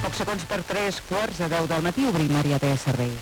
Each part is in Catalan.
Pocs segons per 3:15 del matí, obrim àrea de servei.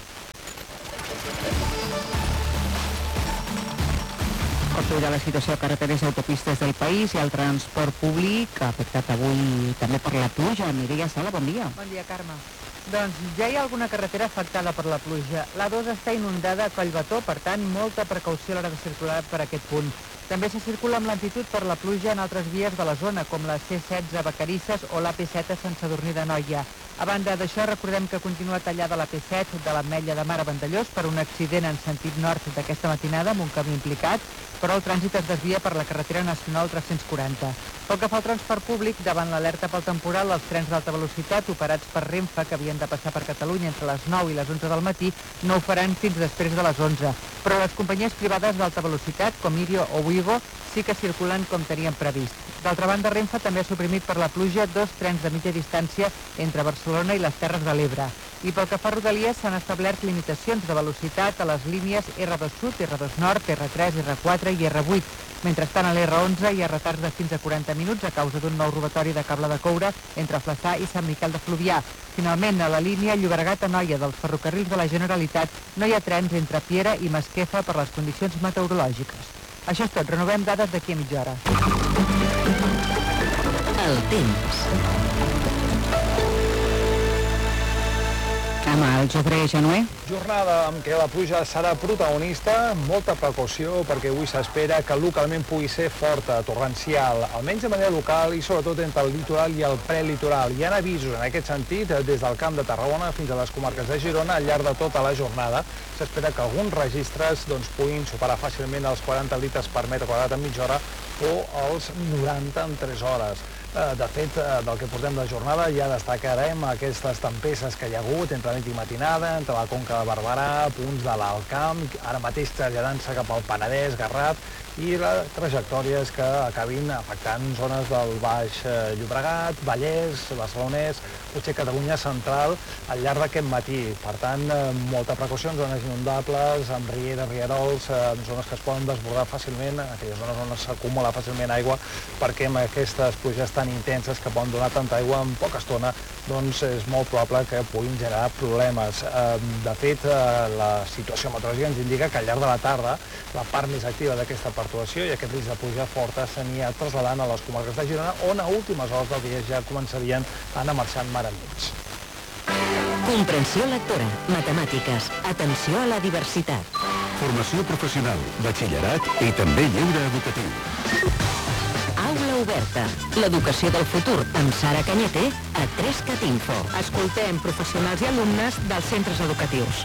Observar de la situació a carreteres i autopistes del país i el transport públic afectat avui també per la pluja. Mireia Sala, bon dia. Bon dia, Carme. Doncs ja hi ha alguna carretera afectada per la pluja. L'A2 està inundada a Collbató, per tant, molta precaució a l'hora de circular per aquest punt. També se circula amb lentitud per la pluja en altres vies de la zona, com la C16 a Vacarisses o l'AP7 a Sant Sadurní d'Anoia. A banda d'això, recordem que continua tallada l'AP7 de l'Ametlla de Mar a Vandellòs per un accident en sentit nord d'aquesta matinada amb un camí implicat, però el trànsit es desvia per la carretera nacional 340. Pel que fa al transport públic, davant l'alerta pel temporal, els trens d'alta velocitat operats per Renfe, que havien de passar per Catalunya entre les 9 i les 11 del matí, no ho faran fins després de les 11. Però les companyies privades d'alta velocitat, com Irio o Wigo, sí que circulen com tenien previst. D'altra banda, Renfe també ha suprimit per la pluja 2 trens de mitja distància entre Barcelona i les Terres de l'Ebre. I pel que fa a Rodalies, s'han establert limitacions de velocitat a les línies R2 Sud, R2 Nord, R3, R4 i R8. Mentrestant, a l'R11 hi ha retards de fins a 40 minuts a causa d'un nou robatori de cable de coure entre Flaçà i Sant Miquel de Fluvià. Finalment, a la línia Llobregat-Anoia dels ferrocarrils de la Generalitat no hi ha trens entre Piera i Masquefa per les condicions meteorològiques. Això és tot. Renovem dades d'aquí a mitja hora. El temps. Amb el Jofre Genuer. Jornada en què la pluja serà protagonista, molta precaució perquè avui s'espera que localment pugui ser forta, torrencial, almenys de manera local i sobretot entre el litoral i el prelitoral. Hi ha avisos en aquest sentit des del Camp de Tarragona fins a les comarques de Girona al llarg de tota la jornada. S'espera que alguns registres puguin superar fàcilment els 40 litres per metre quadrat en mitja hora o els 90 en 3 hores. De fet, del que portem de jornada ja destacarem aquestes tempestes que hi ha hagut entre nit i matinada, entre la Conca de Barberà, punts de l'Alt Camp, ara mateix traslladant-se cap al Penedès, Garraf, i la trajectòria és que acabin afectant zones del Baix Llobregat, Vallès, Barcelonès, potser Catalunya central al llarg d'aquest matí. Per tant, molta precaució en zones inundables, amb rieres, rierols, en zones que es poden desbordar fàcilment, en aquelles zones on s'acumula fàcilment aigua, perquè amb aquestes pluges tan intenses que poden donar tanta aigua en poca estona, doncs és molt probable que puguin generar problemes. De fet, la situació meteorològica ens indica que al llarg de la tarda la part més activa d'aquesta perturbació i aquest risc de pluja forta s'anirà traslladant a les comarques de Girona, on a últimes hores del dia ja començarien a anar marxant mar enmig. Comprensió lectora, matemàtiques, atenció a la diversitat. Formació professional, batxillerat i també lleure educatiu. Aula oberta, l'educació del futur amb Sara Cañete a 3cat Info. Escoltem professionals i alumnes dels centres educatius.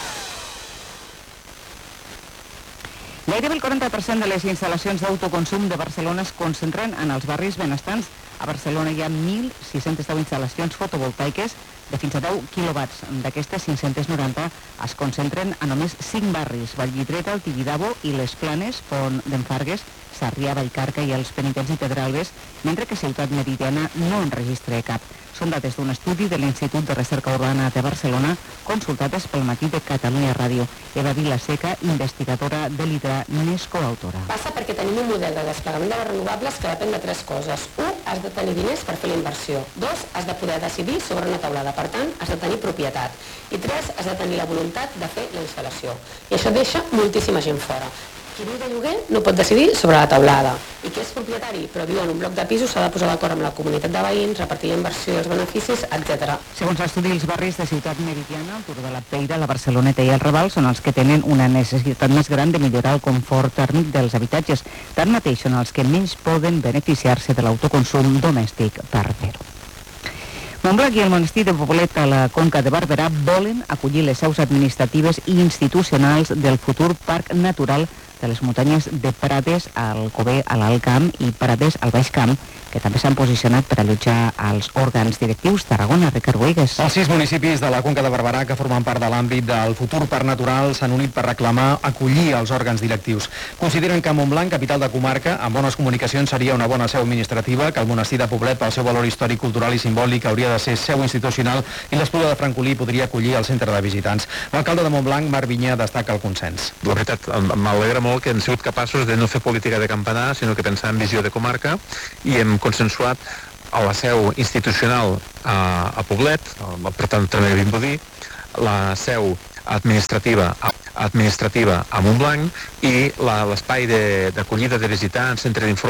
Gairebé el 40% de les instal·lacions d'autoconsum de Barcelona es concentren en els barris benestants. A Barcelona hi ha 1.610 instal·lacions fotovoltaiques de fins a 10 quilowatts. D'aquestes 590 es concentren a només 5 barris: Vallvidreta, el Tibidabo i les Planes, Pont d'en Fargues, Sarrià, Vallcarca i els Penitents i Pedralbes, mentre que Ciutat Meridiana no en registra cap. Són dades d'un estudi de l'Institut de Recerca Urbana de Barcelona, consultades pel Matí de Catalunya Ràdio. Eva Vilaseca, investigadora de l'IDRA, n'és coautora. Passa perquè tenim un model de desplegament de les renovables que depèn de 3 coses. 1, has de tenir diners per fer la inversió. 2, has de poder decidir sobre una taulada. Per tant, has de tenir propietat. I 3, has de tenir la voluntat de fer la instal·lació. I això deixa moltíssima gent fora. Qui viu de lloguer no pot decidir sobre la taulada. I qui és propietari però viu en un bloc de pisos s'ha de posar d'acord amb la comunitat de veïns, repartir la inversió i els beneficis, etc. Segons l'estudi, els barris de Ciutat Meridiana, el Turó de la Peira, la Barceloneta i el Raval són els que tenen una necessitat més gran de millorar el confort tèrmic dels habitatges. Tanmateix són els que menys poden beneficiar-se de l'autoconsum domèstic per fer-ho. Montblanc i el monestir de Poblet a la Conca de Barberà volen acollir les seus administratives i institucionals del futur Parc Natural de les muntanyes de Prades al Cover, a l'Alt Camp, i Prades al Baix Camp, que també s'han posicionat per allotjar els òrgans directius. Tarragona, Ricard Boigues. Els 6 municipis de la Conca de Barberà que formen part de l'àmbit del futur parc natural s'han unit per reclamar acollir els òrgans directius. Consideren que Montblanc, capital de comarca, amb bones comunicacions seria una bona seu administrativa, que el monestir de Poblet, pel seu valor històric, cultural i simbòlic, hauria de ser seu institucional i l'Espluga de Francolí podria acollir el centre de visitants. L'alcalde de Montblanc, Marc Vinyà, destaca el consens. La veritat, m'alegra molt que hem sigut capaços de no fer política de campanar, sinó que pensar en visió de comarca, i hem consensuat a la seu institucional a Poblet, per tant també a Vimbodí, la seu administrativa a Montblanc i l'espai d'acollida de visitants, centre d'informació